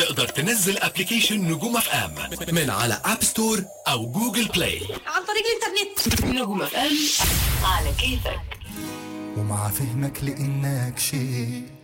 تقدر تنزل ابلكيشن نجوم اف ام من على اب ستور او جوجل بلاي عن طريق الانترنت. نجوم اف ام على كيفك. ومع فهمك لإنك شيء